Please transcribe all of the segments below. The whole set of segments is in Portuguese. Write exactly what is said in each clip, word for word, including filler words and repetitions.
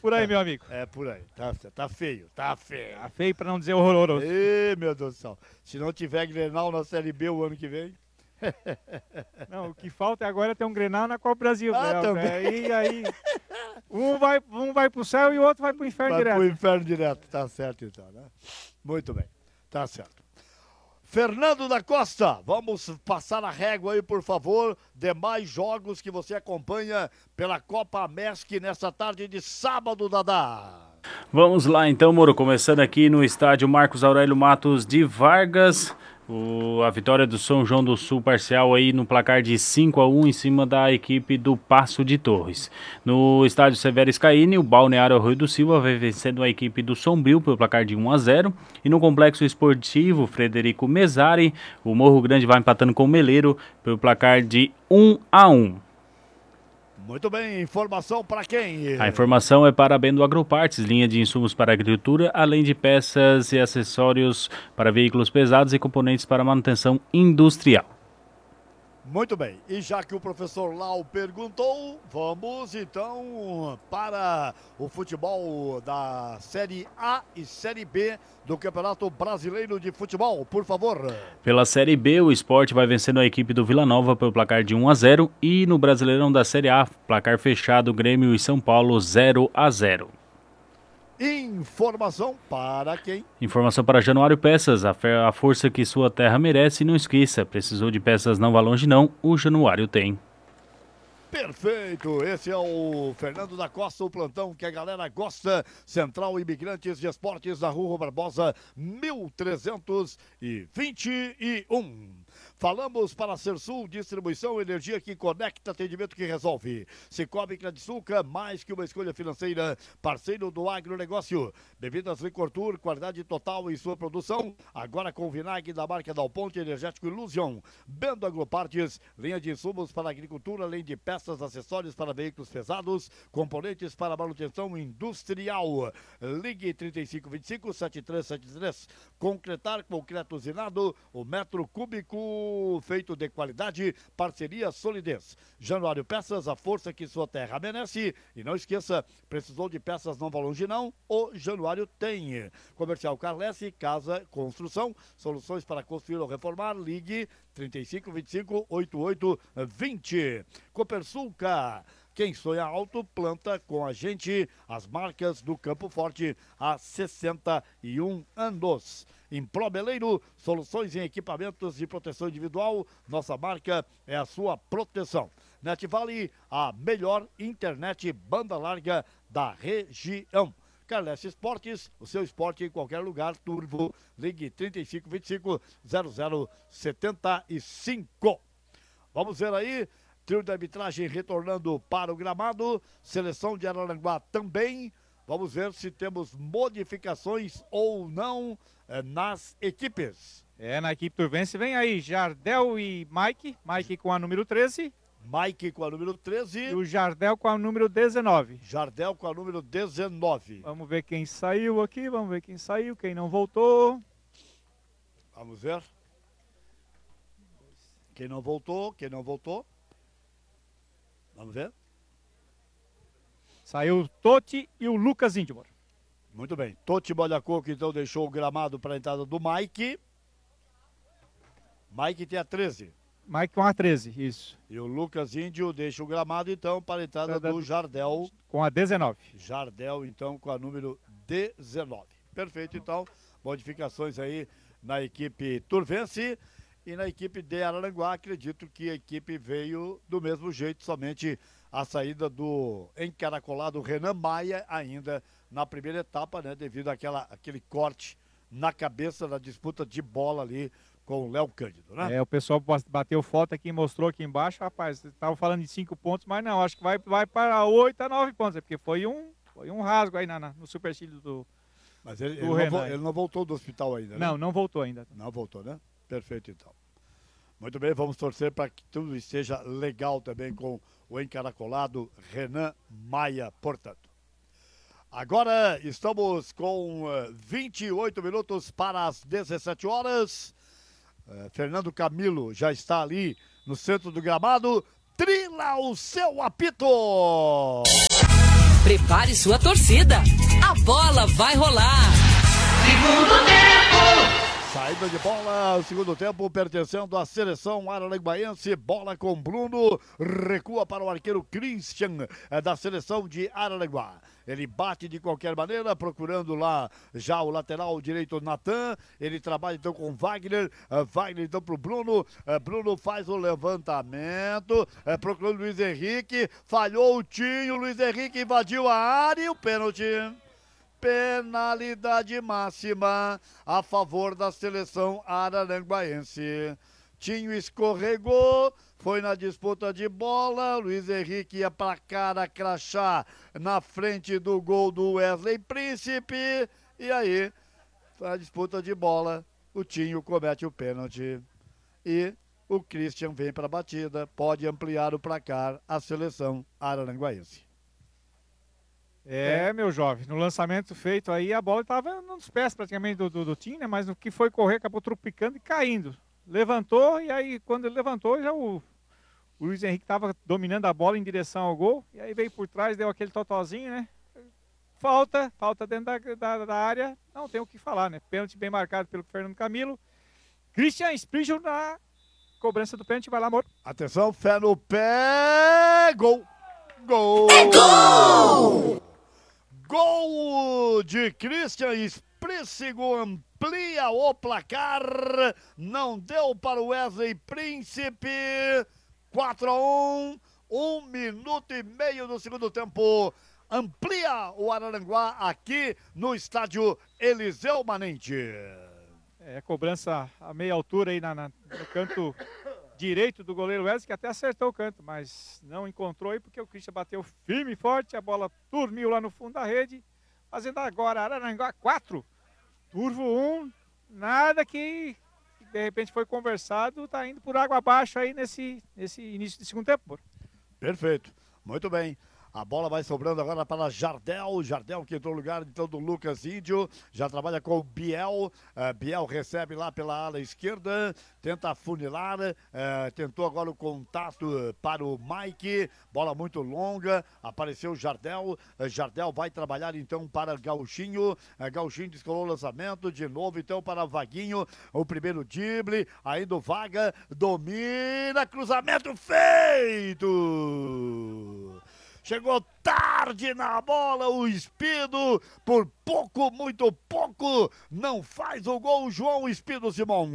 por aí, meu amigo. É por aí. Tá, tá feio, tá feio. Tá feio pra não dizer horroroso. Ê, meu Deus do céu. Se não tiver Grenal na Série B o ano que vem... Não, o que falta agora é ter um Grenal na Copa Brasil. Ah, Léo, também. Aí, aí, um vai, um vai pro céu e o outro vai pro inferno Vai direto. pro inferno direto, tá certo então, né? Muito bem, tá certo. Fernando da Costa, vamos passar a régua aí, por favor, demais jogos que você acompanha pela Copa Amesc nessa tarde de sábado, Dadá. Vamos lá então, Moro, começando aqui no estádio Marcos Aurélio Matos de Vargas. O, a vitória do São João do Sul parcial aí no placar de cinco a um em cima da equipe do Passo de Torres. No estádio Severo Scaini, o Balneário Arroio do Silva vai vencendo a equipe do Sombrio pelo placar de um a zero. E no Complexo Esportivo Frederico Mesari, o Morro Grande vai empatando com o Meleiro pelo placar de um a um. Muito bem, informação para quem? A informação é para a Bendo Agropartes, linha de insumos para agricultura, além de peças e acessórios para veículos pesados e componentes para manutenção industrial. Muito bem, e já que o professor Lau perguntou, vamos então para o futebol da Série A e Série B do Campeonato Brasileiro de Futebol, por favor. Pela Série B, o Sport vai vencendo a equipe do Vila Nova pelo placar de um a zero e no Brasileirão da Série A, placar fechado, Grêmio e São Paulo zero a zero. Informação para quem? Informação para Januário Peças, a, fe- a força que sua terra merece, e não esqueça, precisou de peças não vá longe não, o Januário tem. Perfeito, esse é o Fernando da Costa, o plantão que a galera gosta, Central Imigrantes de Esportes da Rua Barbosa, mil trezentos e vinte e um. Falamos para a Sersul, distribuição, energia que conecta, atendimento que resolve. Cicobi Crediçuca, mais que uma escolha financeira, parceiro do agronegócio. Bebidas Licortur, qualidade total em sua produção, agora com vinagre da marca Dal Ponte, energético Illusion. Bendo Agropartes, linha de insumos para agricultura, além de peças, acessórios para veículos pesados, componentes para manutenção industrial. Ligue trinta e cinco vinte e cinco, setenta e três setenta e três. Concretar, concreto usinado, o metro cúbico feito de qualidade, parceria, solidez. Januário Peças, a força que sua terra merece. E não esqueça, precisou de peças não vá longe não, o Januário tem. Comercial Carlesse, casa, construção, soluções para construir ou reformar, ligue trinta e cinco vinte e cinco, oitenta e oito vinte. Copersulca, quem sonha alto, planta com a gente, as marcas do Campo Forte há sessenta e um anos. Em Probeleiro, soluções em equipamentos de proteção individual, nossa marca é a sua proteção. NetVale, a melhor internet banda larga da região. Carlesse Esportes, o seu esporte em qualquer lugar, Turvo, ligue trinta e cinco vinte e cinco, zero zero setenta e cinco. Vamos ver aí, trio de arbitragem retornando para o gramado, seleção de Araranguá também. Vamos ver se temos modificações ou não eh, nas equipes. É, na equipe turvense vem aí Jardel e Mike, Mike com a número treze. Mike com a número treze. E o Jardel com a número dezenove. Jardel com a número dezenove. Vamos ver quem saiu aqui, vamos ver quem saiu, quem não voltou. Vamos ver. Quem não voltou, quem não voltou. Vamos ver. Saiu o Totti e o Lucas Indimor. Muito bem. Totti Molhacoco, então, deixou o gramado para a entrada do Mike. Mike tem a treze. Mike com a treze, isso. E o Lucas Índio deixa o gramado, então, para a entrada do Jardel. Com a dezenove. Jardel, então, com a número dezenove. Perfeito, então. Modificações aí na equipe turvense. E na equipe de Araranguá, acredito que a equipe veio do mesmo jeito, somente a saída do encaracolado Renan Maia ainda na primeira etapa, né? Devido àquela, àquele corte na cabeça da disputa de bola ali com o Léo Cândido, né? É, o pessoal bateu foto aqui, mostrou aqui embaixo, rapaz, estavam falando de cinco pontos, mas não, acho que vai, vai para oito a nove pontos, porque foi um, foi um rasgo aí na, na, no supercílio do Mas ele, do ele, Renan, não, ele não voltou do hospital ainda, né? Não, não voltou ainda. Não voltou, né? Perfeito, então. Muito bem, vamos torcer para que tudo esteja legal também com o encaracolado Renan Maia, portanto. Agora estamos com uh, vinte e oito minutos para as dezessete horas. Uh, Fernando Camilo já está ali no centro do gramado. Trila o seu apito! Prepare sua torcida. A bola vai rolar. Segundo tempo. Saída de bola, segundo tempo, pertencendo à seleção araranguaense. Bola com Bruno, recua para o arqueiro Christian, é, da seleção de Araranguá. Ele bate de qualquer maneira, procurando lá já o lateral direito Natan. Ele trabalha então com Wagner. Uh, Wagner então pro Bruno. Uh, Bruno faz o levantamento. Uh, procurando Luiz Henrique. Falhou o Tinho. Luiz Henrique invadiu a área e o pênalti. Penalidade máxima a favor da seleção araranguaense. Tinho escorregou, foi na disputa de bola, Luiz Henrique ia pra cara crachá na frente do gol do Wesley Príncipe, e aí, na disputa de bola, o Tinho comete o pênalti e o Christian vem pra batida, pode ampliar o placar a seleção araranguaense. É, meu jovem, no lançamento feito aí, a bola estava nos pés praticamente do, do, do Tim, né? Mas no que foi correr, acabou tropicando e caindo. Levantou, e aí quando ele levantou, já o, o Luiz Henrique estava dominando a bola em direção ao gol. E aí veio por trás, deu aquele totozinho, né? Falta, falta dentro da, da, da área, não tem o que falar, né? Pênalti bem marcado pelo Fernando Camilo. Christian Sprijo na cobrança do pênalti, vai lá, amor. Atenção, fé no pé, gol! Gol! É gol! Gol de Christian Sprícigo, amplia o placar, não deu para o Wesley Príncipe, quatro a um, um minuto e meio do segundo tempo, amplia o Araranguá aqui no estádio Eliseu Manente. É, cobrança a meia altura aí na, na, no canto direito do goleiro Wesley, que até acertou o canto, mas não encontrou aí, porque o Christian bateu firme e forte, a bola dormiu lá no fundo da rede, fazendo agora Araranguá quatro, Turvo um, nada que de repente foi conversado, tá indo por água abaixo aí nesse, nesse início de segundo tempo. Perfeito, muito bem. A bola vai sobrando agora para Jardel. Jardel que entrou no lugar então do Lucas Índio. Já trabalha com o Biel. Uh, Biel recebe lá pela ala esquerda. Tenta funilar. Uh, tentou agora o contato para o Mike. Bola muito longa. Apareceu o Jardel. Uh, Jardel vai trabalhar então para Gauchinho. Uh, Gauchinho descolou o lançamento. De novo então para Vaguinho. O primeiro drible. Ainda o Vaga. Domina. Cruzamento feito. Chegou tarde na bola o Espido, por pouco, muito pouco, não faz o gol João Espido Simão.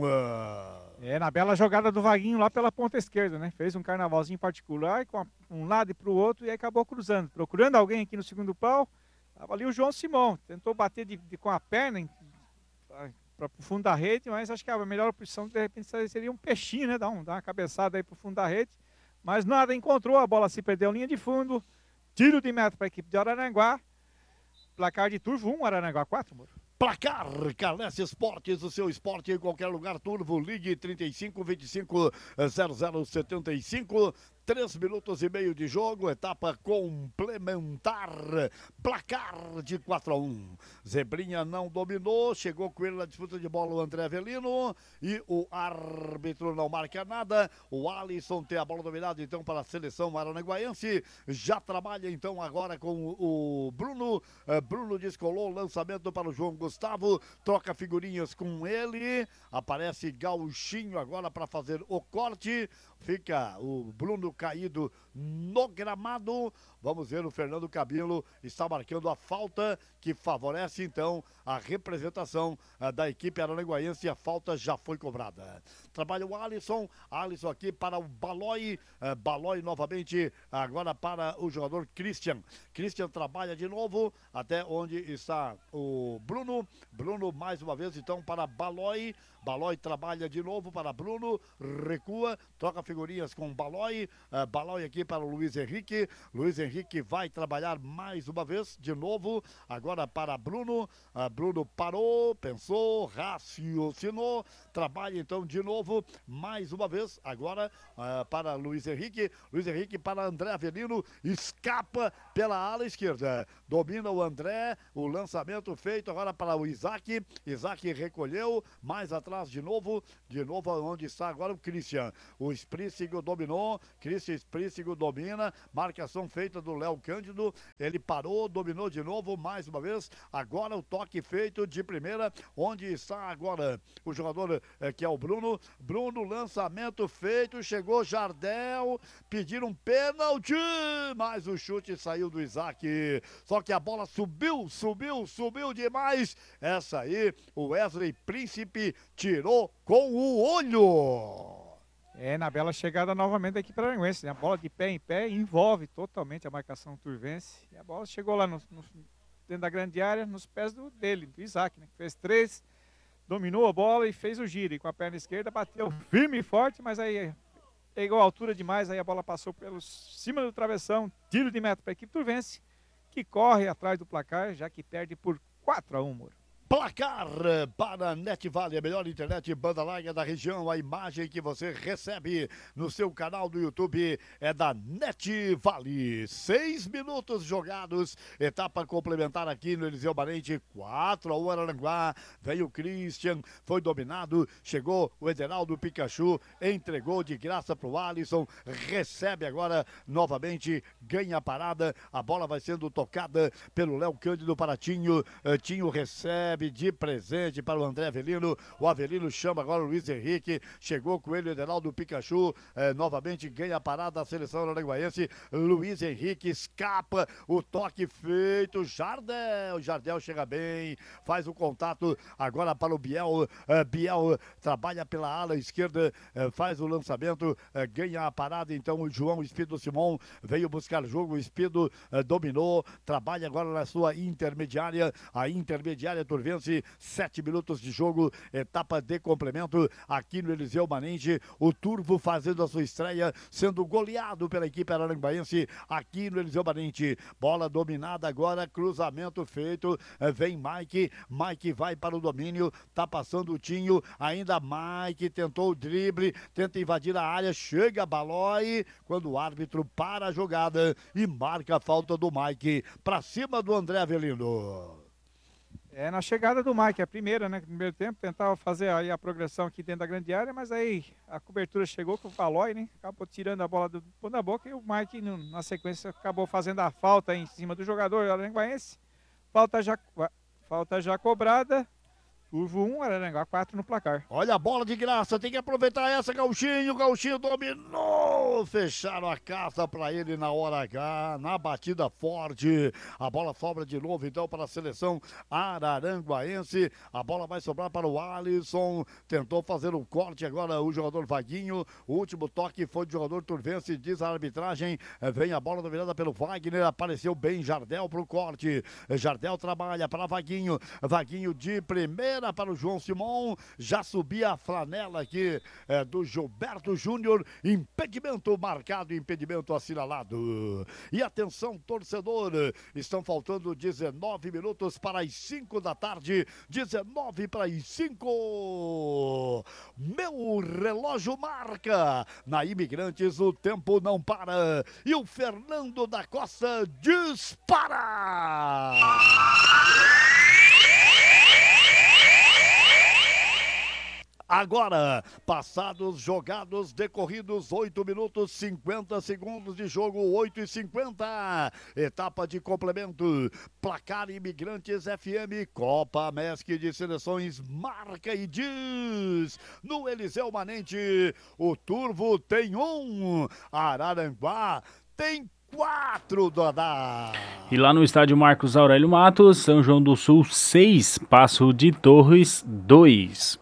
É, na bela jogada do Vaguinho lá pela ponta esquerda, né? Fez um carnavalzinho particular, com um lado e para o outro, e aí acabou cruzando. Procurando alguém aqui no segundo pau, estava ali o João Simão, tentou bater de, de, com a perna para o fundo da rede, mas acho que a melhor opção de repente seria um peixinho, né? Dar, um, dar uma cabeçada aí para o fundo da rede, mas nada, encontrou, a bola se perdeu linha de fundo. Tiro de meta para a equipe de Araranguá. Placar de Turvo um, Araranguá quatro, amor. Placar, Calesse Esportes, o seu esporte em qualquer lugar, Turvo, ligue trinta e cinco, vinte e cinco, zero zero setenta e cinco, três minutos e meio de jogo, etapa complementar, placar de quatro a um. Zebrinha não dominou, chegou com ele na disputa de bola o André Avelino e o árbitro não marca nada. O Alisson tem a bola dominada então para a seleção aranaguaense, já trabalha então agora com o Bruno, Bruno descolou o lançamento para o João Gustavo, troca figurinhas com ele, aparece Gauchinho agora para fazer o corte, fica o Bruno caído no gramado. Vamos ver, o Fernando Camilo está marcando a falta que favorece então a representação uh, da equipe aranaguaense. A falta já foi cobrada. Trabalha o Alisson, Alisson aqui para o Balói, uh, Balói novamente agora para o jogador Christian. Christian trabalha de novo até onde está o Bruno. Bruno mais uma vez então para Balói. Balói trabalha de novo para Bruno, recua, troca figurinhas com Balói, uh, Balói aqui para o Luiz Henrique, Luiz Henrique vai trabalhar mais uma vez, de novo, agora para Bruno, uh, Bruno parou, pensou, raciocinou, trabalha então de novo, mais uma vez, agora uh, para Luiz Henrique, Luiz Henrique para André Avelino, escapa pela ala esquerda, domina o André, o lançamento feito agora para o Isaac, Isaac recolheu, mais atrás de novo, de novo onde está agora o Christian, o Sprícigo dominou, Christian Sprícigo Rodrigo domina, marcação feita do Léo Cândido, ele parou, dominou de novo, mais uma vez, agora o toque feito de primeira, onde está agora o jogador eh, que é o Bruno, Bruno, lançamento feito, chegou Jardel, pediram pênalti, mas o chute saiu do Isaac, só que a bola subiu, subiu, subiu demais, essa aí o Wesley Príncipe tirou com o olho. É, na bela chegada novamente da equipe araranguense, né? A bola de pé em pé envolve totalmente a marcação turvense. E a bola chegou lá no, no, dentro da grande área, nos pés do, dele, do Isaac, né? Que fez três, dominou a bola e fez o giro. E com a perna esquerda bateu firme e forte, mas aí pegou a altura demais, aí a bola passou pelo cima do travessão, tiro de meta para a equipe turvense, que corre atrás do placar, já que perde por quatro a um, Moro. Placar para Net Vale, a melhor internet banda larga da região. A imagem que você recebe no seu canal do YouTube é da Net Vale. Seis minutos jogados, etapa complementar aqui no Eliseu Barente, quatro a um Araranguá. Veio o Christian, foi dominado, chegou o Ederaldo Pikachu, entregou de graça para o Alisson, recebe agora novamente, ganha a parada, a bola vai sendo tocada pelo Léo Cândido para Tinho, Tinho recebe de presente para o André Avelino, o Avelino chama agora o Luiz Henrique, chegou com ele o Ederaldo Pikachu, eh, novamente ganha a parada da seleção araranguaense, Luiz Henrique escapa, o toque feito, Jardel, Jardel chega bem, faz o contato agora para o Biel, eh, Biel trabalha pela ala esquerda, eh, faz o lançamento, eh, ganha a parada, então o João Espido Simão veio buscar jogo, o Espido eh, dominou, trabalha agora na sua intermediária, a intermediária Turvense, sete minutos de jogo, etapa de complemento aqui no Eliseu Manente, o Turvo fazendo a sua estreia, sendo goleado pela equipe araranguaense aqui no Eliseu Manente, bola dominada agora, cruzamento feito, vem Mike, Mike vai para o domínio, tá passando o Tinho, ainda Mike tentou o drible, tenta invadir a área, chega Balói, quando o árbitro para a jogada e marca a falta do Mike, para cima do André Avelino. É, na chegada do Mike, a primeira, né? No primeiro tempo, tentava fazer aí a progressão aqui dentro da grande área, mas aí a cobertura chegou com o Palói, né? Acabou tirando a bola do pão da boca e o Mike, no, na sequência, acabou fazendo a falta em cima do jogador araranguaense. Falta já, falta já cobrada. Turvo um, Araranguá quatro no placar. Olha a bola de graça, tem que aproveitar essa, Gauchinho, Gauchinho dominou, fecharam a casa para ele na hora H, na batida forte, a bola sobra de novo então para a seleção araranguaense, a bola vai sobrar para o Alisson, tentou fazer um corte agora o jogador Vaguinho, o último toque foi do jogador turvense, diz a arbitragem, vem a bola dominada pelo Wagner, apareceu bem Jardel para o corte, Jardel trabalha para Vaguinho, Vaguinho de primeira para o João Simão, já subia a flanela aqui é, do Gilberto Júnior, impedimento marcado, impedimento assinalado. E atenção, torcedor, estão faltando dezenove minutos para as cinco da tarde, dezenove para as cinco. Meu relógio marca, na Imigrantes o tempo não para, e o Fernando da Costa dispara! Agora, passados, jogados, decorridos, oito minutos, cinquenta segundos de jogo, oito e cinquenta. Etapa de complemento, placar Imigrantes F M, Copa Mesc de Seleções, marca e diz. No Eliseu Manente, o Turvo tem um, Araranguá tem quatro, Dodá. E lá no estádio Marcos Aurélio Matos, São João do Sul seis, Passo de Torres dois.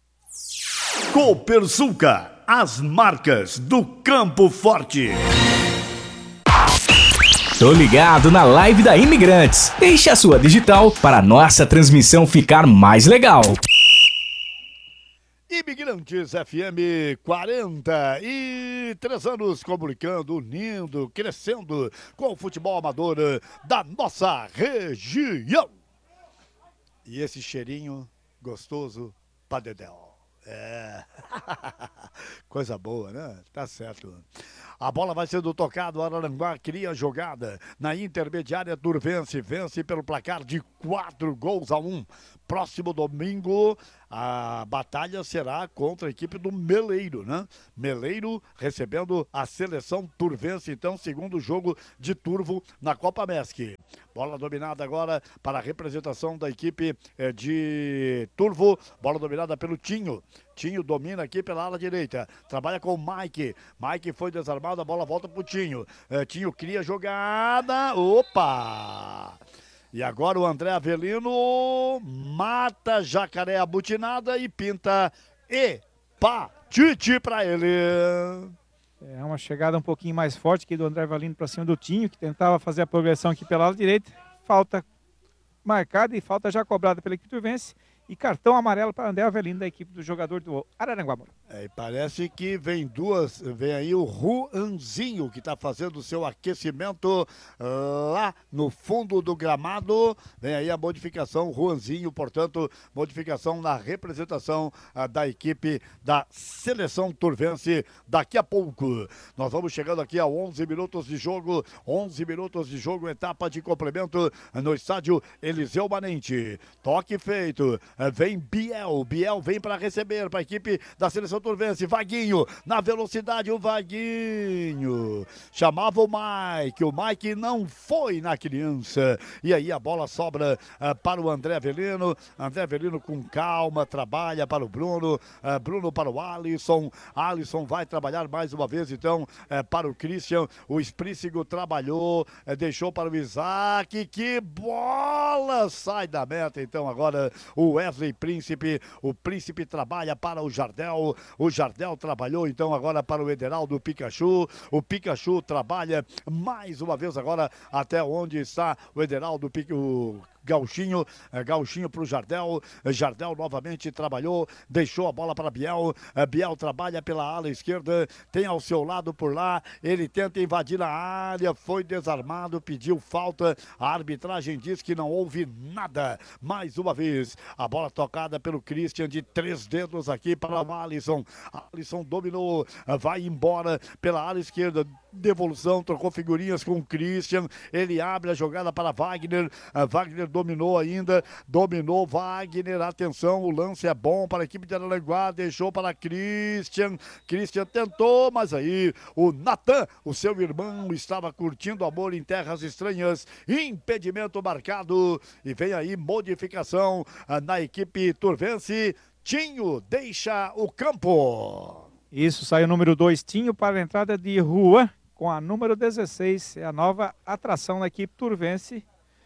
Copersuca, as marcas do Campo Forte. Tô ligado na live da Imigrantes. Deixe a sua digital para a nossa transmissão ficar mais legal. Imigrantes F M, quarenta e três anos, comunicando, unindo, crescendo com o futebol amador da nossa região. E esse cheirinho gostoso pra Dedéu. É. Coisa boa, né? Tá certo. A bola vai sendo tocada, o Araranguá cria a jogada na intermediária, Turvense vence pelo placar de quatro gols a um. Próximo domingo, a batalha será contra a equipe do Meleiro, né? Meleiro recebendo a seleção Turvense, então, segundo jogo de Turvo na Copa Mesc. Bola dominada agora para a representação da equipe eh, de Turvo, bola dominada pelo Tinho. Tinho domina aqui pela ala direita, trabalha com o Mike, Mike foi desarmado, a bola volta pro Tinho, eh, Tinho cria jogada, opa! E agora o André Avelino mata Jacaré abutinada e pinta empatite para ele. É uma chegada um pouquinho mais forte aqui do André Avelino para cima do Tinho, que tentava fazer a progressão aqui pela ala direita, falta marcada e falta já cobrada pela equipe turvense. E cartão amarelo para André Avelino da equipe do jogador do Araranguá. É, e parece que vem duas, vem aí o Juanzinho, que está fazendo o seu aquecimento uh, lá no fundo do gramado. Vem aí a modificação, Juanzinho, portanto, modificação na representação uh, da equipe da seleção turvense daqui a pouco. Nós vamos chegando aqui a onze minutos de jogo, onze minutos de jogo, etapa de complemento no estádio Eliseu Manente. Toque feito. Vem Biel, Biel vem para receber para a equipe da seleção turvense, Vaguinho, na velocidade o Vaguinho, chamava o Mike, o Mike não foi na criança, e aí a bola sobra uh, para o André Avelino, André Avelino com calma, trabalha para o Bruno, uh, Bruno para o Alisson, Alisson vai trabalhar mais uma vez então uh, para o Christian, o Sprícigo trabalhou, uh, deixou para o Isaac, que bola, sai da meta então agora o Wesley Príncipe, o Príncipe trabalha para o Jardel, o Jardel trabalhou então agora para o Ederaldo Pikachu, o Pikachu trabalha mais uma vez agora até onde está o Ederaldo Pikachu. Gauchinho, Gauchinho para o Jardel, Jardel novamente trabalhou, deixou a bola para Biel, Biel trabalha pela ala esquerda, tem ao seu lado por lá, ele tenta invadir a área, foi desarmado, pediu falta, a arbitragem diz que não houve nada, mais uma vez, a bola tocada pelo Christian de três dedos aqui para o Alisson, Alisson dominou, vai embora pela ala esquerda, devolução, trocou figurinhas com o Christian, ele abre a jogada para Wagner, Wagner dominou ainda, dominou Wagner, atenção, o lance é bom para a equipe de Araranguá, deixou para Christian, Christian tentou, mas aí o Natan, o seu irmão, estava curtindo amor em terras estranhas, impedimento marcado, e vem aí modificação na equipe turvense, Tinho deixa o campo. Isso, saiu o número dois, Tinho, para a entrada de Juan, com a número dezesseis, é a nova atração da equipe turvense,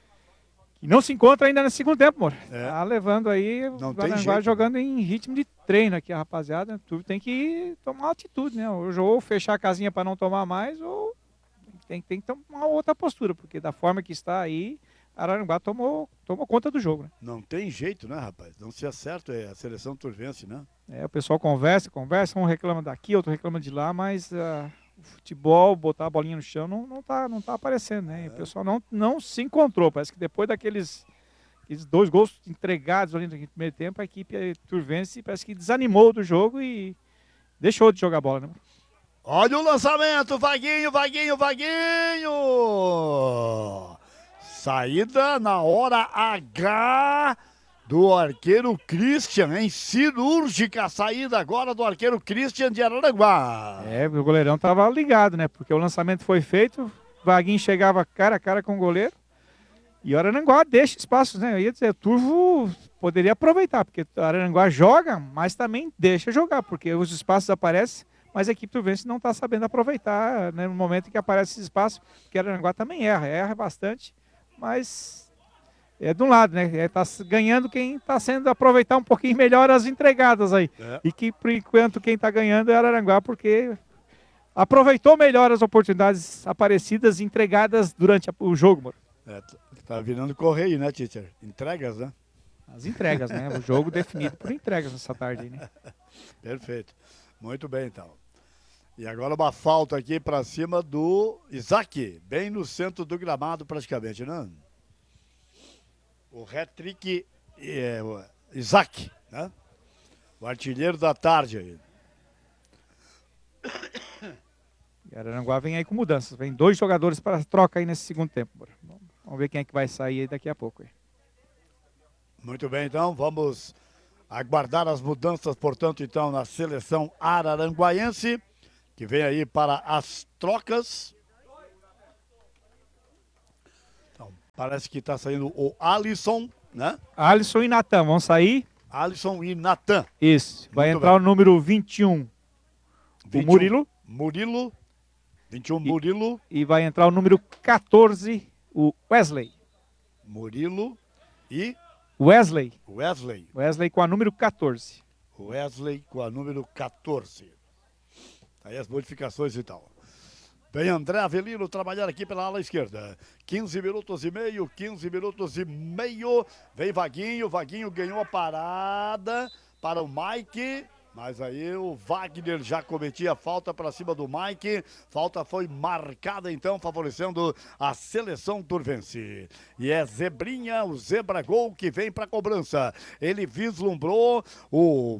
que não se encontra ainda no segundo tempo, amor. É. Tá levando aí, o Araranguá jogando em ritmo de treino aqui, a rapaziada. Tu tem que tomar uma atitude, né? Ou fechar a casinha para não tomar mais, ou tem, tem que tomar uma outra postura, porque da forma que está aí, Araranguá tomou, tomou conta do jogo, né? Não tem jeito, né, rapaz? Não se acerta é a seleção turvense, né? É, o pessoal conversa, conversa, um reclama daqui, outro reclama de lá, mas uh, o futebol, botar a bolinha no chão, não, não, tá, não tá aparecendo, né? É. O pessoal não, não se encontrou. Parece que depois daqueles aqueles dois gols entregados ali no primeiro tempo, a equipe turvense parece que desanimou do jogo e deixou de jogar bola, né? Olha o lançamento, Vaguinho, Vaguinho, Vaguinho! Saída na hora H do arqueiro Christian, hein? Cirúrgica a saída agora do arqueiro Christian de Araranguá. É, o goleirão tava ligado, né? Porque o lançamento foi feito, Vaguinho chegava cara a cara com o goleiro e o Araranguá deixa espaços, né? Eu ia dizer, o Turvo poderia aproveitar, porque o Araranguá joga, mas também deixa jogar, porque os espaços aparecem, mas a equipe turvense não está sabendo aproveitar, né, no momento em que aparece esse espaço, porque o Araranguá também erra, erra bastante, mas é de um lado, né? Está ganhando quem está sendo aproveitar um pouquinho melhor as entregadas aí. É. E que, por enquanto, quem está ganhando é Araranguá, porque aproveitou melhor as oportunidades aparecidas e entregadas durante o jogo, mano. É, tá virando correio, né, teacher? Entregas, né? As entregas, né? O jogo definido por entregas nessa tarde aí, né? Perfeito. Muito bem, então. E agora uma falta aqui para cima do Isaac, bem no centro do gramado praticamente, né? O hat-trick é o Isaac, né? O artilheiro da tarde aí. E Araranguá vem aí com mudanças. Vem dois jogadores para troca aí nesse segundo tempo. Bora. Vamos ver quem é que vai sair aí daqui a pouco. Aí. Muito bem, então, vamos aguardar as mudanças, portanto, então, na seleção araranguaiense, que vem aí para as trocas. Então, parece que está saindo o Alisson, né? Alisson e Natan vão sair. Alisson e Natan. Isso. Vai Muito entrar bem. o número vinte e um, vinte e um, o Murilo. Murilo. vinte e um, Murilo. E vai entrar o número quatorze, o Wesley. Murilo e Wesley. Wesley. Wesley com a número quatorze. Wesley com a número quatorze. Aí as modificações e tal. Vem André Avelino trabalhar aqui pela ala esquerda. quinze minutos e meio, quinze minutos e meio. Vem Vaguinho, Vaguinho ganhou a parada para o Mike. Mas aí o Wagner já cometia falta para cima do Mike. Falta foi marcada então, favorecendo a seleção turvense. E é Zebrinha, o Zebra Gol que vem para cobrança. Ele vislumbrou o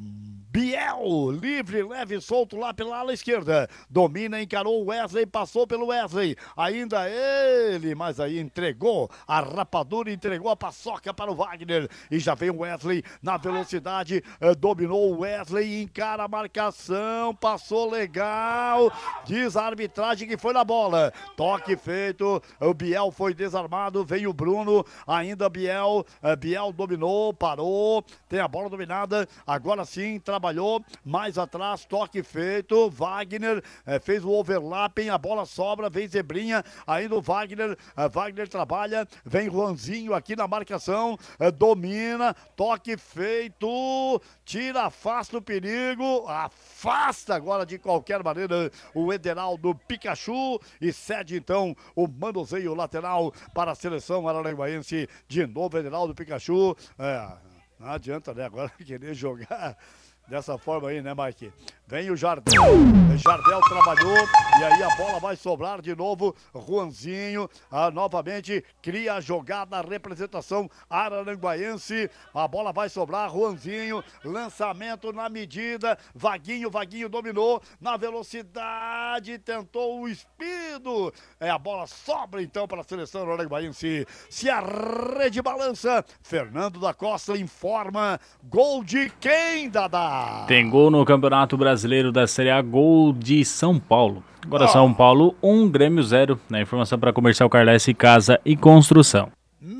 Biel, livre, leve, solto lá pela ala esquerda. Domina, encarou o Wesley, passou pelo Wesley. Ainda ele, mas aí entregou a rapadura, entregou a paçoca para o Wagner. E já vem o Wesley na velocidade, eh, dominou o Wesley, encara a marcação, passou legal. Diz a arbitragem que foi na bola. Toque feito, o Biel foi desarmado, veio o Bruno, ainda Biel, eh, Biel dominou, parou, tem a bola dominada, agora sim, trabalhou mais atrás, toque feito, Wagner eh, fez o overlapping, a bola sobra, vem Zebrinha, ainda o Wagner, eh, Wagner trabalha, vem Juanzinho aqui na marcação, eh, domina, toque feito, tira, afasta o perigo, afasta agora de qualquer maneira o Ederaldo Pikachu e cede então o manuseio lateral para a seleção araranguaense, de novo Ederaldo Pikachu, é, não adianta, né, agora querer jogar dessa forma aí, né, Mike? Vem o Jardel, Jardel trabalhou e aí a bola vai sobrar de novo, Juanzinho, ah, novamente cria a jogada, a representação araranguaense, a bola vai sobrar, Juanzinho, lançamento na medida, Vaguinho, Vaguinho dominou, na velocidade, tentou o espido, é, a bola sobra então para a seleção araranguaense, se a rede balança, Fernando da Costa informa, gol de quem, Dadá? Tem gol no Campeonato Brasileiro da Série A, gol de São Paulo. Agora oh. São Paulo um, Grêmio zero. Na informação para Comercial Carles, Casa e Construção.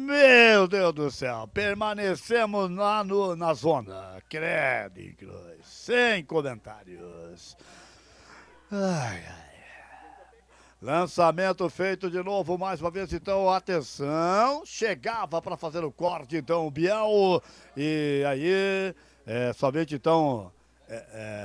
Meu Deus do céu, permanecemos lá no, na zona. Credo, cruz, sem comentários. Ai, ai. Lançamento feito de novo, mais uma vez, então, atenção. Chegava para fazer o corte, então, o Biel. E aí, é, somente, então, é, é,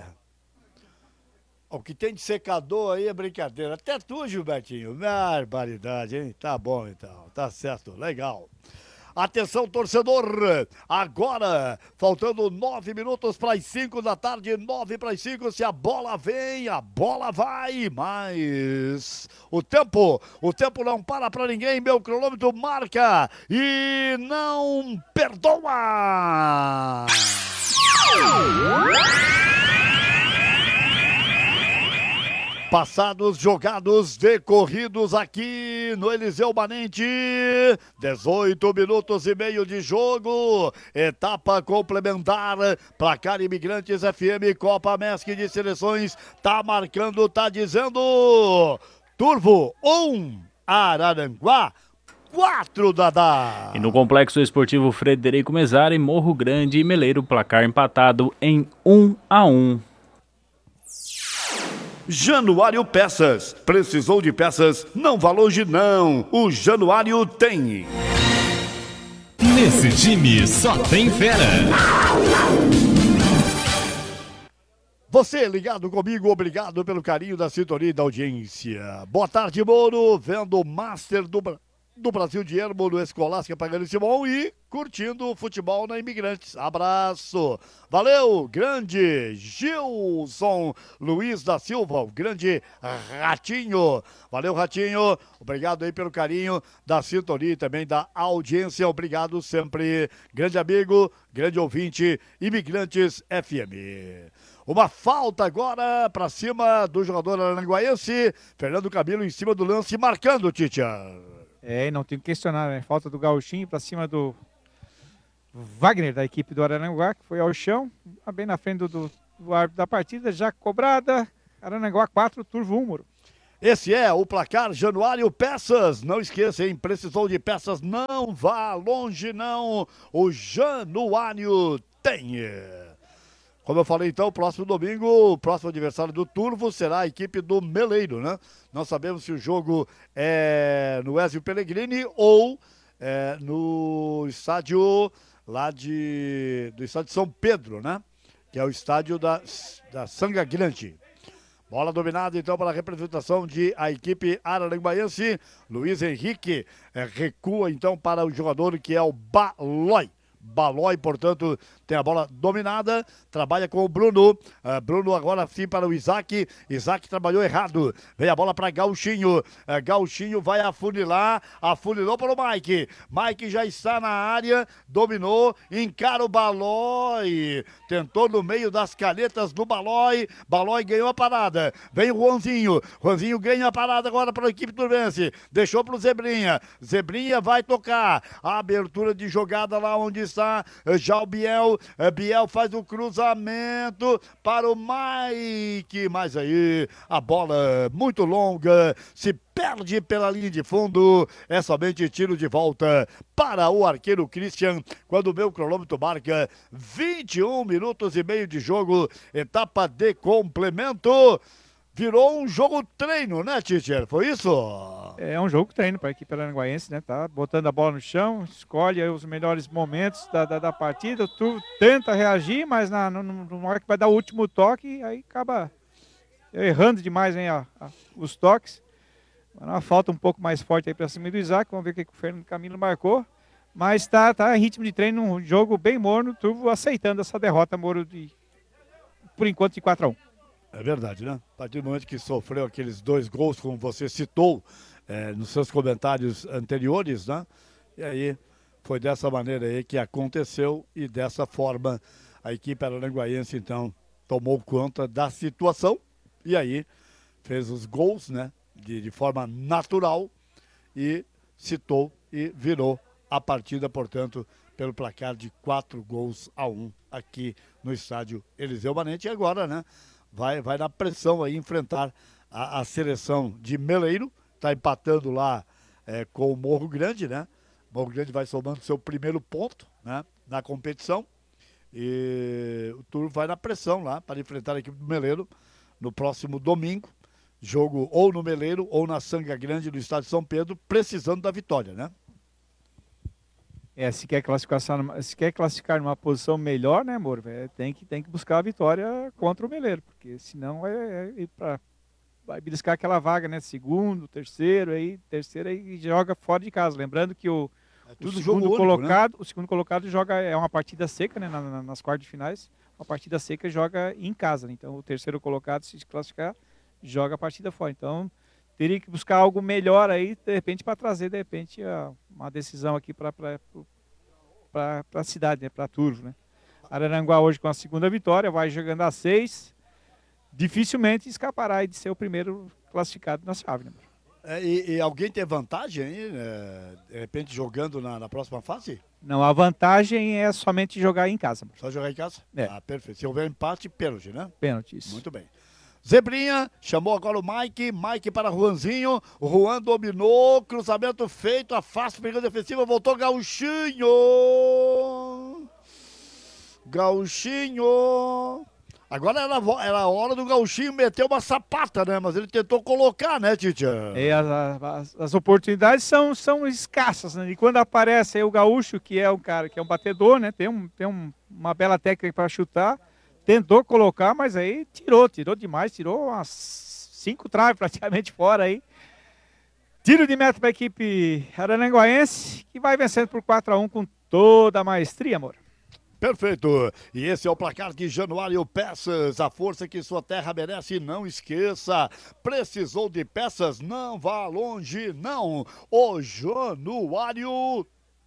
o que tem de secador aí é brincadeira. Até tu, Gilbertinho. Barbaridade, hein? Tá bom, então. Tá certo, legal. Atenção, torcedor, agora, faltando nove minutos para as cinco da tarde, nove para as cinco, se a bola vem, a bola vai, mas o tempo, o tempo não para para ninguém, meu cronômetro marca e não perdoa! Passados, jogados, decorridos aqui no Eliseu Manente, dezoito minutos e meio de jogo, etapa complementar, placar Imigrantes F M, Copa Mesc de Seleções, tá marcando, tá dizendo, Turvo um, Araranguá quatro, Dadá. E no Complexo Esportivo Frederico Mesari, Morro Grande e Meleiro, placar empatado em um a um. Januário Peças. Precisou de peças? Não vá longe não. O Januário tem. Nesse time só tem fera. Você ligado comigo, obrigado pelo carinho da sintonia e da audiência. Boa tarde, Moro. Vendo o Master do Brasil. do Brasil de Ermo, no Escolástico Pagani Simão e curtindo o futebol na Imigrantes. Abraço. Valeu, grande Gilson Luiz da Silva, o grande Ratinho. Valeu, Ratinho. Obrigado aí pelo carinho da sintonia e também da audiência. Obrigado sempre. Grande amigo, grande ouvinte, Imigrantes F M. Uma falta agora para cima do jogador aranguaense. Fernando Camilo em cima do lance, marcando, Titia. É, não tem que questionar, né? Falta do Gauchinho para cima do Wagner, da equipe do Araranguá, que foi ao chão, bem na frente do, do, do árbitro da partida, já cobrada. Araranguá quatro, Turvo um, Moro. Esse é o placar Januário Peças. Não esqueça, hein? Precisou de peças, não vá longe, não. O Januário tem. Como eu falei, então, próximo domingo, o próximo adversário do Turvo será a equipe do Meleiro, né? Não sabemos se o jogo é no Ezio Pellegrini ou é no estádio lá de, do estádio de São Pedro, né? Que é o estádio da, da Sanga Grande. Bola dominada, então, para a representação de a equipe araranguaiense. Luiz Henrique é, recua, então, para o jogador que é o Balói. Balói, portanto, tem a bola dominada, trabalha com o Bruno, uh, Bruno agora sim para o Isaac, Isaac trabalhou errado, vem a bola para Gauchinho, uh, Gauchinho vai afunilar, afunilou para o Mike, Mike já está na área, dominou, encara o Balói, tentou no meio das canetas do Balói, Balói ganhou a parada, vem o Juanzinho, Juanzinho ganha a parada agora para a equipe turvense, deixou para o Zebrinha, Zebrinha vai tocar, a abertura de jogada lá onde está já o Biel, Biel faz o cruzamento para o Mike, mas aí a bola muito longa, se perde pela linha de fundo, é somente tiro de volta para o arqueiro Christian, quando o meu cronômetro marca vinte e um minutos e meio de jogo, etapa de complemento. Virou um jogo treino, né, Teacher? Foi isso? É um jogo treino para a equipe aranguaense, né? Tá botando a bola no chão, escolhe os melhores momentos da, da, da partida, o Turvo tenta reagir, mas na, no, no hora que vai dar o último toque, aí acaba errando demais, hein, a, a, os toques. Uma falta um pouco mais forte aí para cima do Isaac, vamos ver o que, que o Fernando Camilo marcou. Mas tá, tá em ritmo de treino, um jogo bem morno, o Turvo aceitando essa derrota, Moro, de, por enquanto, de quatro a um. É verdade, né? A partir do momento que sofreu aqueles dois gols, como você citou é, nos seus comentários anteriores, né? E aí foi dessa maneira aí que aconteceu e dessa forma a equipe araranguaiense, então, tomou conta da situação e aí fez os gols, né? De, de forma natural e citou e virou a partida, portanto, pelo placar de quatro gols a um aqui no estádio Eliseu Manente. E agora, né? Vai, vai na pressão aí enfrentar a, a seleção de Meleiro, está empatando lá é, com o Morro Grande, né? Morro Grande vai somando seu primeiro ponto, né? Na competição e o Turvo vai na pressão lá para enfrentar a equipe do Meleiro no próximo domingo, jogo ou no Meleiro ou na Sanga Grande do estádio São Pedro, precisando da vitória, né? É, se quer classificar, se quer classificar numa posição melhor, né, amor? É, tem, que, tem que buscar a vitória contra o Meleiro, porque senão é, é pra, vai beliscar aquela vaga, né? Segundo, terceiro, aí, terceiro aí joga fora de casa. Lembrando que o, é tudo o segundo jogo colocado, único, né? O segundo colocado joga, é uma partida seca, né? Na, na, nas quartas de finais, uma partida seca joga em casa. Né? Então o terceiro colocado, se classificar, joga a partida fora. Então teria que buscar algo melhor aí, de repente, para trazer, de repente, a, uma decisão aqui para a cidade, né? Para Turvo, né? Araranguá hoje com a segunda vitória, vai jogando a seis, dificilmente escapará aí de ser o primeiro classificado na chave, né? É, e, e alguém tem vantagem aí, né? De repente, jogando na, na próxima fase? Não, a vantagem é somente jogar em casa. Só jogar em casa? É. Ah, perfeito. Se houver empate, pênalti, né? Pênalti, isso. Muito bem. Zebrinha, chamou agora o Mike, Mike para Juanzinho, o Juan dominou, cruzamento feito, afasta, pegando defensiva, voltou Gauchinho, Gauchinho, agora era, era a hora do Gauchinho meter uma sapata, né, mas ele tentou colocar, né, Titia? É, as, as, as oportunidades são, são escassas, né, e quando aparece aí o Gaúcho, que é um cara, que é um batedor, né, tem, um, tem um, uma bela técnica para chutar, tentou colocar, mas aí tirou, tirou demais, tirou umas cinco traves praticamente fora aí. Tiro de meta para a equipe araranguaense, que vai vencendo por quatro a um com toda a maestria, amor. Perfeito. E esse é o placar de Januário Peças, a força que sua terra merece. Não esqueça, precisou de peças? Não vá longe, não. O Januário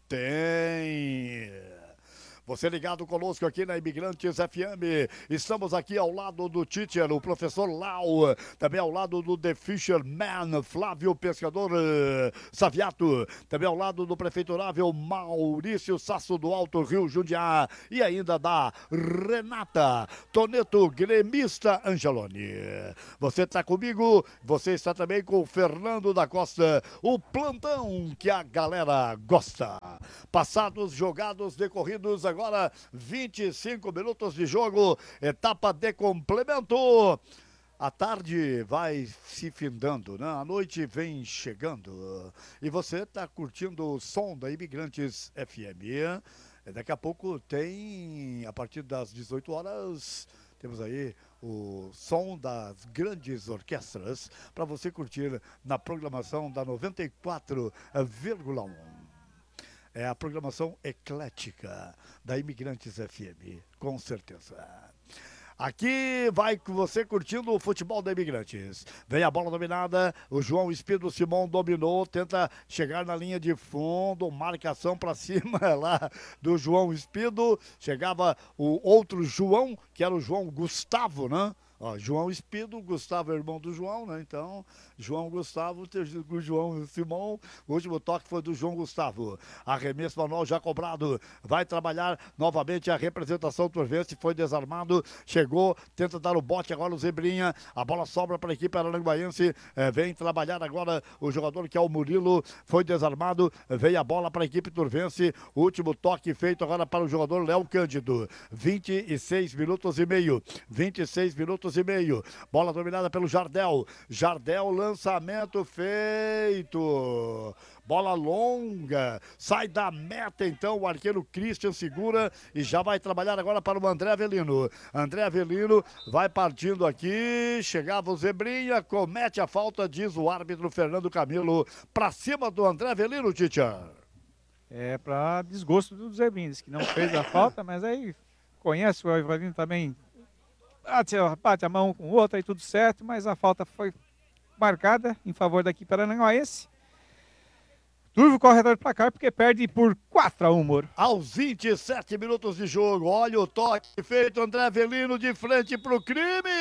tem. Você ligado conosco aqui na Imigrantes F M. Estamos aqui ao lado do teacher, o professor Lau. Também ao lado do The Fisherman, Flávio Pescador uh, Saviato. Também ao lado do prefeiturável Maurício Sasso do Alto Rio Jundiá. E ainda da Renata Toneto, gremista Angeloni. Você está comigo, você está também com o Fernando da Costa. O plantão que a galera gosta. Passados, jogados, decorridos agora. Agora, vinte e cinco minutos de jogo, etapa de complemento. A tarde vai se findando, né? A noite vem chegando. E você está curtindo o som da Imigrantes F M. Daqui a pouco tem, a partir das dezoito horas, temos aí o som das grandes orquestras para você curtir na programação da noventa e quatro vírgula um. É a programação eclética da Imigrantes F M, com certeza. Aqui vai você curtindo o futebol da Imigrantes. Vem a bola dominada, o João Espido Simão dominou, tenta chegar na linha de fundo, marcação para cima lá do João Espido. Chegava o outro João, que era o João Gustavo, né? Ó, João Espido, Gustavo é irmão do João, né? Então, João Gustavo, o João Simão, o último toque foi do João Gustavo. Arremesso manual já cobrado, vai trabalhar novamente a representação turvense, foi desarmado, chegou, tenta dar o bote agora o Zebrinha, a bola sobra para a equipe aranguaiense, é, vem trabalhar agora o jogador que é o Murilo, foi desarmado, veio a bola para a equipe turvense, o último toque feito agora para o jogador Léo Cândido, vinte e seis minutos e meio, vinte e seis minutos e meio, bola dominada pelo Jardel, Jardel, lançamento feito, bola longa, sai da meta então, o arqueiro Christian segura e já vai trabalhar agora para o André Avelino, André Avelino vai partindo aqui, chegava o Zebrinha, comete a falta, diz o árbitro Fernando Camilo, para cima do André Avelino, Titia. É para desgosto do Zebrinha, que não fez a falta, mas aí conhece o Avelino também. Bate, bate a mão com o outro, aí tudo certo, mas a falta foi marcada em favor da equipe aranguaiense. Turvo corre atrás do placar porque perde por quatro a um, Moro. Aos vinte e sete minutos de jogo, olha o toque feito, André Avelino de frente pro crime.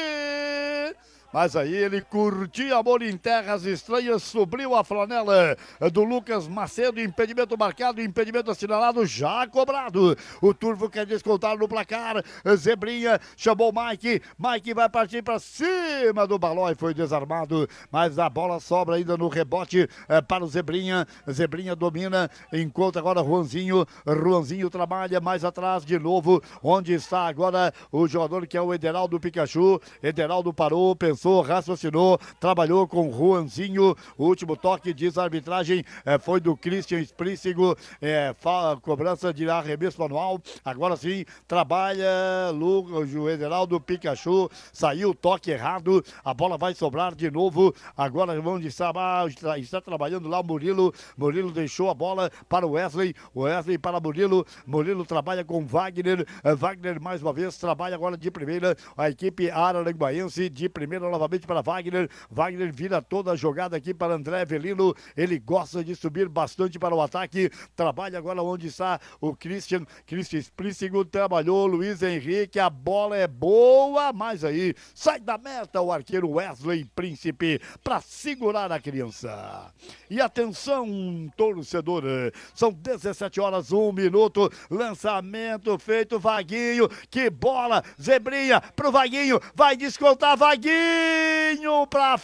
Mas aí ele curtia amor em terras estranhas, subiu a flanela do Lucas Macedo, impedimento marcado, impedimento assinalado, já cobrado. O Turvo quer descontar no placar, Zebrinha chamou o Mike, Mike vai partir para cima do balão e foi desarmado, mas a bola sobra ainda no rebote é, para o Zebrinha, Zebrinha domina, encontra agora Juanzinho, Juanzinho trabalha mais atrás de novo, onde está agora o jogador que é o Ederaldo Pikachu, Ederaldo parou, pensou, raciocinou, trabalhou com o Juanzinho, o último toque, diz a arbitragem, é, foi do Christian Sprícigo, é, cobrança de arremesso manual, agora sim, trabalha Lu, o Ederaldo Pikachu, saiu o toque errado, a bola vai sobrar de novo, agora onde está, está, está trabalhando lá o Murilo, Murilo deixou a bola para o Wesley, o Wesley para Murilo, Murilo trabalha com Wagner, Wagner mais uma vez, trabalha agora de primeira, a equipe araranguaiense de primeira novamente para Wagner, Wagner vira toda a jogada aqui para André Avelino, ele gosta de subir bastante para o ataque, trabalha agora onde está o Christian, Christian Sprícigo, trabalhou Luiz Henrique, a bola é boa, mas aí sai da meta o arqueiro Wesley Príncipe para segurar a criança. E atenção, torcedor, são dezessete horas, um minuto, lançamento feito, Vaguinho, que bola, Zebrinha pro Vaguinho, vai descontar Vaguinho pra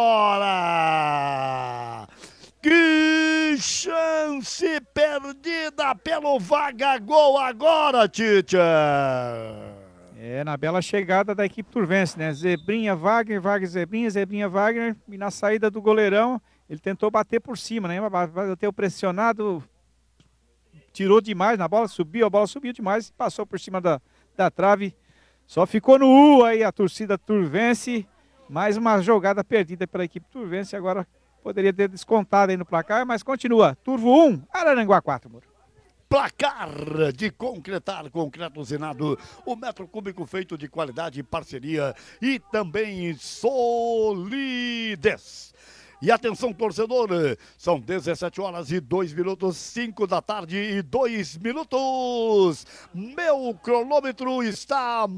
fora. Que chance perdida pelo Vaga Gol agora, Tite. É, na bela chegada da equipe turvense, né? Zebrinha, Wagner, Wagner, Zebrinha, Zebrinha, Wagner. E na saída do goleirão, ele tentou bater por cima, né? Bateu pressionado, tirou demais na bola, subiu, a bola subiu demais, passou por cima da, da trave. Só ficou no U aí a torcida turvense. Mais uma jogada perdida pela equipe turvense. Agora poderia ter descontado aí no placar, mas continua. Turvo um, Araranguá quatro, Moro. Placar de concretar, concreto usinado, o metro cúbico feito de qualidade, parceria e também solidez. E atenção, torcedor, são dezessete horas e dois minutos, cinco da tarde e dois minutos. Meu cronômetro está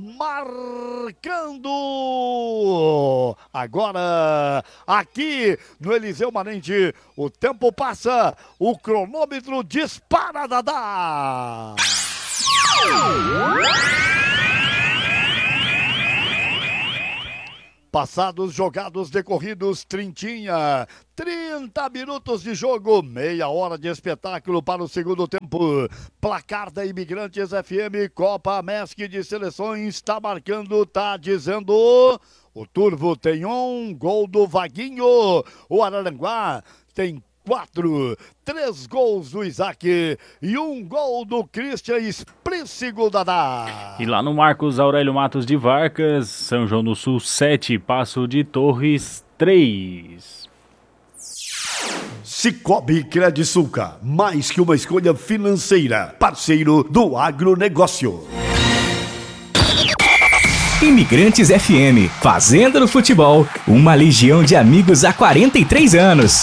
marcando. Agora, aqui no Eliseu Manente, o tempo passa, o cronômetro dispara, Dadá. Passados, jogados, decorridos, trintinha, trinta minutos de jogo, meia hora de espetáculo para o segundo tempo. Placar da Imigrantes F M, Copa Mesc de Seleções, está marcando, está dizendo... O Turvo tem um, gol do Vaguinho, o Araranguá tem quatro, três gols do Isaac e um gol do Christian Esplícigo, Dadá. E lá no Marcos Aurélio Matos de Vargas, São João do Sul sete, Passo de Torres três. Cicobi Credisulca, mais que uma escolha financeira, parceiro do agronegócio. Imigrantes F M, Fazenda do Futebol, uma legião de amigos há quarenta e três anos.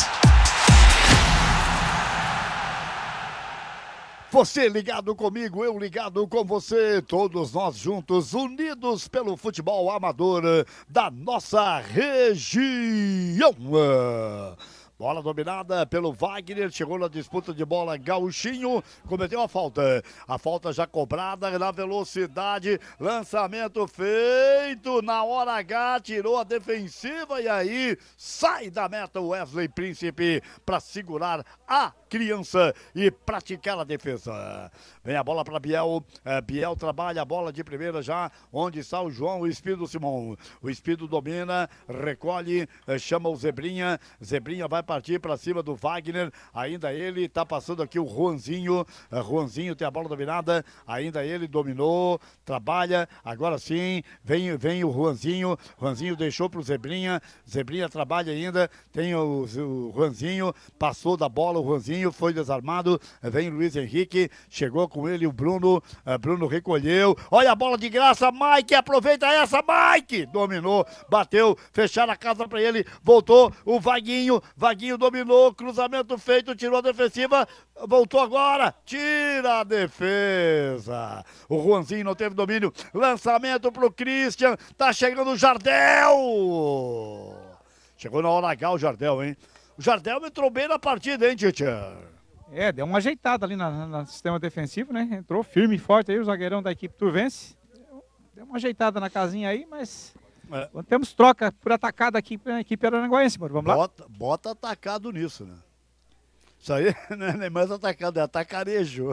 Você ligado comigo, eu ligado com você, todos nós juntos, unidos pelo futebol amador da nossa região. Bola dominada pelo Wagner, chegou na disputa de bola, Gauchinho, cometeu a falta. A falta já cobrada na velocidade, lançamento feito na hora H, tirou a defensiva e aí sai da meta o Wesley Príncipe para segurar a criança e praticar a defesa. Vem a bola para Biel, é, Biel trabalha a bola de primeira já, onde está o João, o Espírito Simão. O Espírito domina, recolhe, é, chama o Zebrinha, Zebrinha vai partir para cima do Wagner, ainda ele, tá passando aqui o Juanzinho, é, Juanzinho tem a bola dominada, ainda ele dominou, trabalha, agora sim, vem, vem o Juanzinho, Juanzinho deixou pro Zebrinha, Zebrinha trabalha ainda, tem o, o Juanzinho, passou da bola o Juanzinho, foi desarmado, vem o Luiz Henrique, chegou com ele o Bruno, uh, Bruno recolheu, olha a bola de graça, Mike, aproveita essa, Mike, dominou, bateu, fecharam a casa pra ele, voltou o Vaguinho, Vaguinho dominou, cruzamento feito, tirou a defensiva, voltou agora, tira a defesa, o Juanzinho não teve domínio, lançamento pro Christian, tá chegando o Jardel, chegou na hora H o Jardel, hein? O Jardel entrou bem na partida, hein, Tchê? É, deu uma ajeitada ali no sistema defensivo, né? Entrou firme e forte aí, o zagueirão da equipe turvense. Deu uma ajeitada na casinha aí, mas... É. Temos troca por atacada aqui para a equipe aranguaense, mano. Vamos bota, lá? Bota atacado nisso, né? Isso aí não é nem mais atacado, é atacarejo.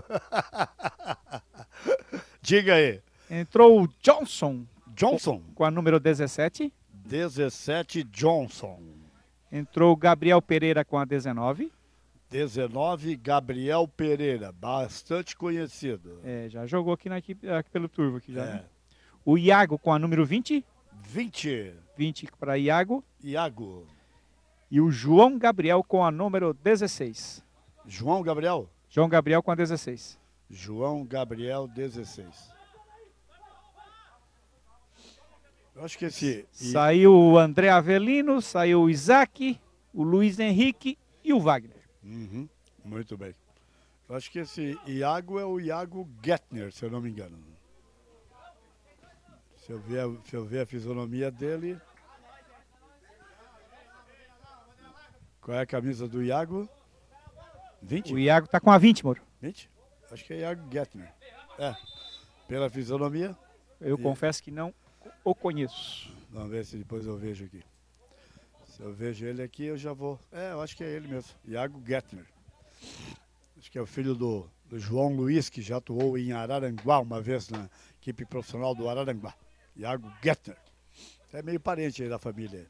Diga aí. Entrou o Johnson. Johnson. Com, com a número dezessete. dezessete, Johnson. Entrou o Gabriel Pereira com a dezenove. dezenove, Gabriel Pereira, bastante conhecido. É, já jogou aqui na equipe, aqui pelo Turvo. Aqui já, é. né? O Iago com a número vinte. vinte. vinte para Iago. Iago. E o João Gabriel com a número dezesseis. João Gabriel? João Gabriel com a dezesseis. João Gabriel, dezesseis. Eu acho que esse... Saiu o André Avelino, saiu o Isaac, o Luiz Henrique e o Wagner. Uhum, muito bem. Eu acho que esse Iago é o Iago Gettner, se eu não me engano. Se eu ver, se eu ver a fisionomia dele... Qual é a camisa do Iago? vinte? O Iago tá com a vinte, Moro. vinte? Acho que é Iago Gettner. É, pela fisionomia. Eu e... confesso que não o conheço. Vamos ver se depois eu vejo aqui. Se eu vejo ele aqui, eu já vou... É, eu acho que é ele mesmo. Iago Gettner. Acho que é o filho do, do João Luiz, que já atuou em Araranguá uma vez na equipe profissional do Araranguá. Iago Gettner. É meio parente aí da família.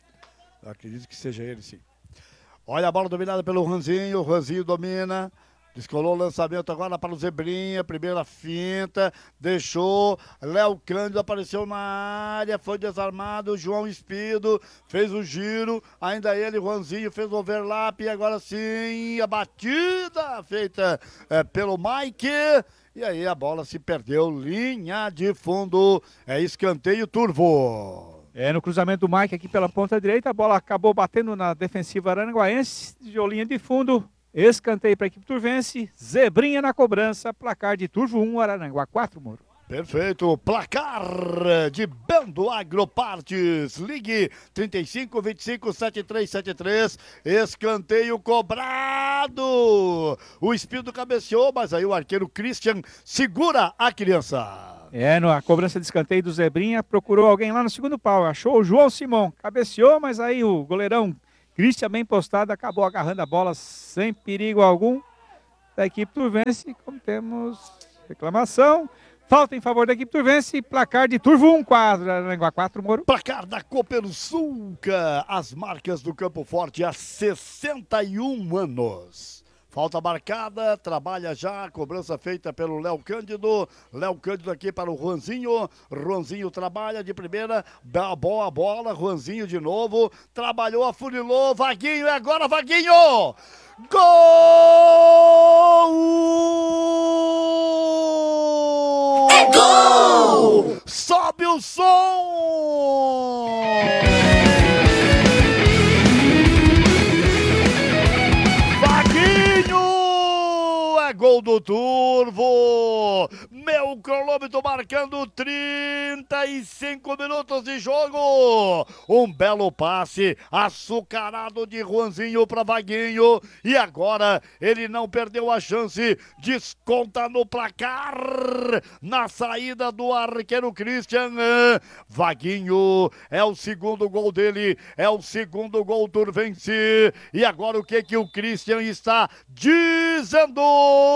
Eu acredito que seja ele, sim. Olha a bola dominada pelo Ranzinho. O Ranzinho domina. Descolou o lançamento agora para o Zebrinha, primeira finta, deixou, Léo Cândido apareceu na área, foi desarmado, João Espido fez o giro, ainda ele, Juanzinho, fez o overlap e agora sim, a batida feita é, pelo Mike. E aí a bola se perdeu, linha de fundo, é escanteio Turvo. É, no cruzamento do Mike aqui pela ponta direita, a bola acabou batendo na defensiva aranguaense, de linha de fundo, escanteio para a equipe turvense, Zebrinha na cobrança, placar de Turvo um, Araranguá quatro, Moro. Perfeito, placar de Bando Agropartes, ligue trinta e cinco, vinte e cinco, setenta e três setenta e três, escanteio cobrado, o Espírito cabeceou, mas aí o arqueiro Christian segura a criança. É, na cobrança de escanteio do Zebrinha, procurou alguém lá no segundo pau, achou o João Simão, cabeceou, mas aí o goleirão Christian, bem postado, acabou agarrando a bola sem perigo algum da equipe turvense, como temos reclamação. Falta em favor da equipe turvense, placar de Turvo um, quatro, Araranguá quatro, Moro. Placar da Copersuca, as marcas do Campo Forte há sessenta e um anos. Falta marcada, trabalha já, cobrança feita pelo Léo Cândido. Léo Cândido aqui para o Juanzinho. Juanzinho trabalha de primeira, boa bola, Juanzinho de novo. Trabalhou, afunilou, Vaguinho, e agora Vaguinho! Gol! É gol! Sobe o som! Gol do Turvo, meu cronômetro marcando trinta e cinco minutos de jogo, um belo passe açucarado de Juanzinho para Vaguinho, e agora ele não perdeu a chance, desconta no placar, na saída do arqueiro Christian, Vaguinho, é o segundo gol dele, é o segundo gol turvense, e agora o que que o Christian está dizendo?